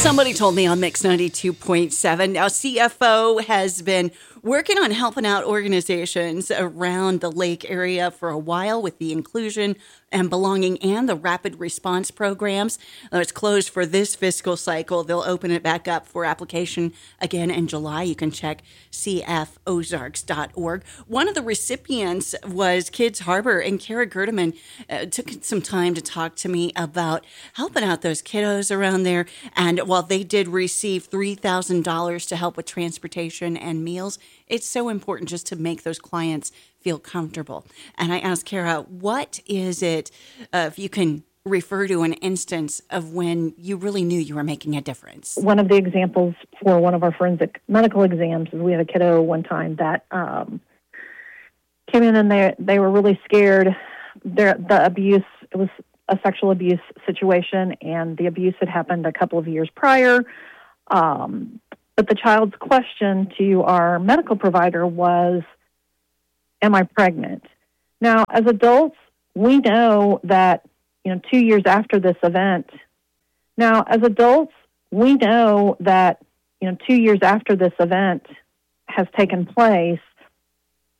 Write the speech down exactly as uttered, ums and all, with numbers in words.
Somebody told me on Mix ninety-two point seven. Now, C F O has been working on helping out organizations around the lake area for a while with the inclusion and belonging and the rapid response programs. Uh, it's closed for this fiscal cycle. They'll open it back up for application again in July. You can check c f ozarks dot org. One of the recipients was Kids Harbor, and Kara Gerdeman uh, took some time to talk to me about helping out those kiddos around there. And while they did receive three thousand dollars to help with transportation and meals, it's so important just to make those clients feel comfortable. And I asked Kara, what is it, uh, if you can refer to an instance of when you really knew you were making a difference? One of the examples for one of our forensic medical exams is we had a kiddo one time that um, came in and they they were really scared. Their, the abuse, it was a sexual abuse situation, and the abuse had happened a couple of years prior. Um, but the child's question to our medical provider was, am I pregnant? Now, as adults, we know that, you know, two years after this event, now, as adults, we know that, you know, two years after this event has taken place,